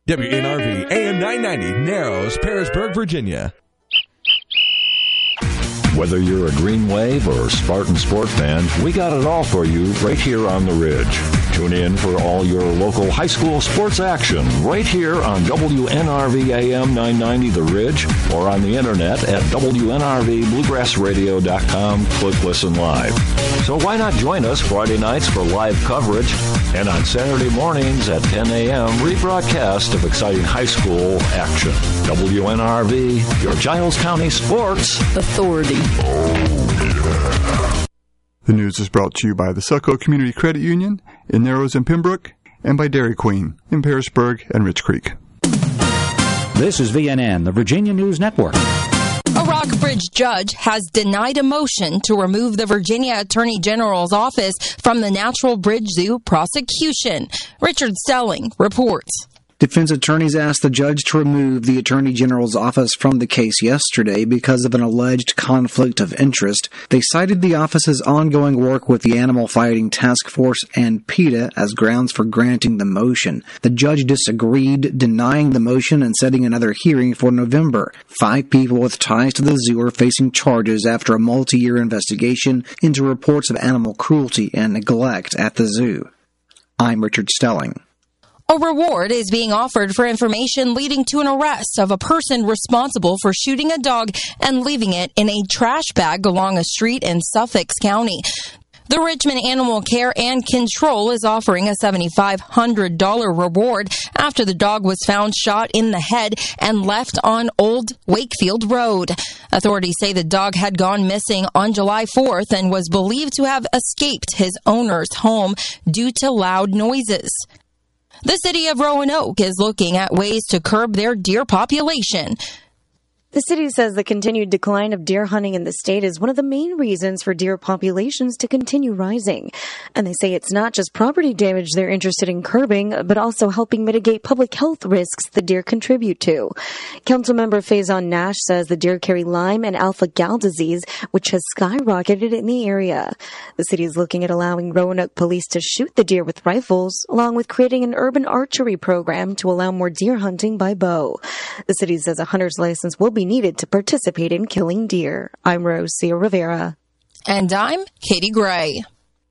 WNRV AM 990, Narrows, Parisburg, Virginia. Whether you're a Green Wave or Spartan Sport fan, we got it all for you right here on the Ridge. Tune in for all your local high school sports action right here on WNRV AM 990 The Ridge or on the internet at WNRVBluegrassRadio.com. Click Listen Live. So why not join us Friday nights for live coverage and on Saturday mornings at 10 a.m. rebroadcast of exciting high school action. WNRV, your Giles County Sports Authority. The news is brought to you by the Selco Community Credit Union in Narrows and Pembroke and by Dairy Queen in Parisburg and Rich Creek. This is VNN, the Virginia News Network. A Rockbridge judge has denied a motion to remove the Virginia Attorney General's office from the Natural Bridge Zoo prosecution. Richard Stelling reports. Defense attorneys asked the judge to remove the Attorney General's office from the case yesterday because of an alleged conflict of interest. They cited the office's ongoing work with the Animal Fighting Task Force and PETA as grounds for granting the motion. The judge disagreed, denying the motion and setting another hearing for November. 5 people with ties to the zoo are facing charges after a multi-year investigation into reports of animal cruelty and neglect at the zoo. I'm Richard Stelling. A reward is being offered for information leading to an arrest of a person responsible for shooting a dog and leaving it in a trash bag along a street in Suffolk County. The Richmond Animal Care and Control is offering a $7,500 reward after the dog was found shot in the head and left on Old Wakefield Road. Authorities say the dog had gone missing on July 4th and was believed to have escaped his owner's home due to loud noises. The city of Roanoke is looking at ways to curb their deer population. The city says the continued decline of deer hunting in the state is one of the main reasons for deer populations to continue rising. And they say it's not just property damage they're interested in curbing, but also helping mitigate public health risks the deer contribute to. Councilmember Faison Nash says the deer carry Lyme and alpha-gal disease, which has skyrocketed in the area. The city is looking at allowing Roanoke police to shoot the deer with rifles, along with creating an urban archery program to allow more deer hunting by bow. The city says a hunter's license will be needed to participate in killing deer. I'm Rosia Rivera. And I'm Katie Gray.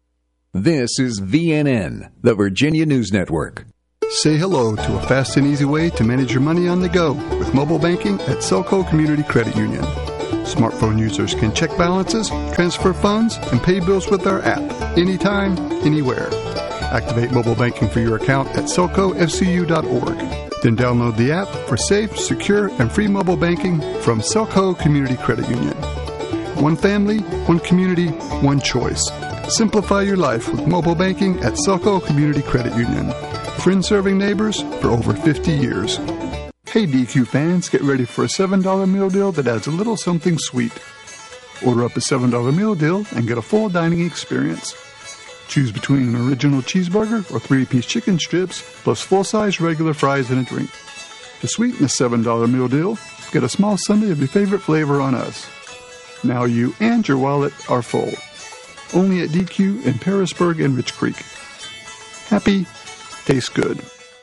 This is VNN, the Virginia News Network. Say hello to a fast and easy way to manage your money on the go with mobile banking at Selco Community Credit Union. Smartphone users can check balances, transfer funds, and pay bills with our app anytime, anywhere. Activate mobile banking for your account at selcofcu.org. Then download the app for safe, secure, and free mobile banking from Selco Community Credit Union. One family, one community, one choice. Simplify your life with mobile banking at Selco Community Credit Union. Friends serving neighbors for over 50 years. Hey DQ fans, get ready for a $7 meal deal that adds a little something sweet. Order up a $7 meal deal and get a full dining experience. Choose between an original cheeseburger or 3-piece chicken strips, plus full-size regular fries and a drink. To sweeten the $7 meal deal, get a small sundae of your favorite flavor on us. Now you and your wallet are full. Only at DQ in Parisburg and Rich Creek. Happy, tastes good.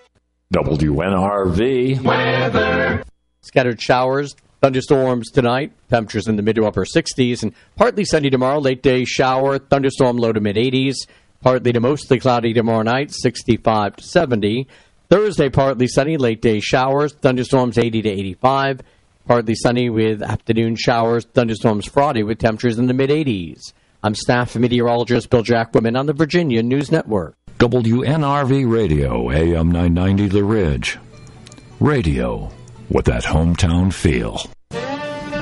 WNRV weather. Scattered showers, thunderstorms tonight. Temperatures in the mid to upper 60s, and partly sunny tomorrow. Late day shower, thunderstorm low to mid 80s. Partly to mostly cloudy tomorrow night, 65 to 70. Thursday, partly sunny, late day showers, thunderstorms 80 to 85. Partly sunny with afternoon showers, thunderstorms frothy with temperatures in the mid 80s. I'm staff meteorologist Bill Jackwoman on the Virginia News Network. WNRV Radio, AM 990 The Ridge. Radio with that hometown feel.